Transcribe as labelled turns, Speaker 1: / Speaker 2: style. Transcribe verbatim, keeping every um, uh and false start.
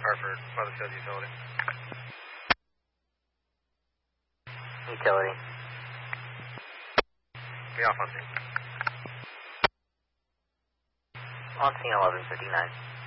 Speaker 1: Hartford, Weathersfield Utility.
Speaker 2: Utility.
Speaker 1: Be off on scene.
Speaker 2: On scene eleven fifty-nine.